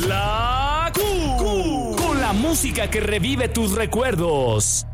La Q. Con la música que revive tus recuerdos.